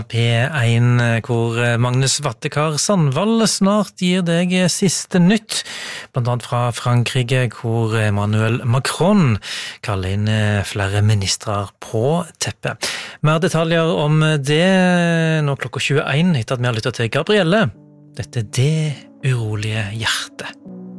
P1, hvor Magnus Vattekar Sandvall snart gir deg siste nytt, blant annet fra Frankrike, hvor Emmanuel Macron kaller inn flere ministrar på teppet. Mer detaljer om det nå klokka 21, etter at vi har lyttet til Gabrielle. Dette er Det urolige hjertet.